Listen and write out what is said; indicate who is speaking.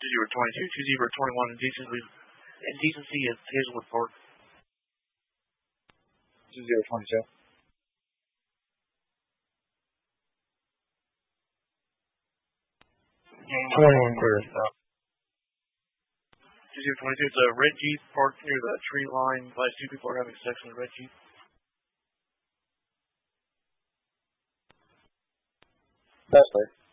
Speaker 1: 2022, 2021, indecency at Hazelwood Park.
Speaker 2: 2022.
Speaker 3: 21 clear.
Speaker 1: 2022, it's a red Jeep parked near the tree line. Last two people are having sex in a red Jeep.
Speaker 2: That's clear.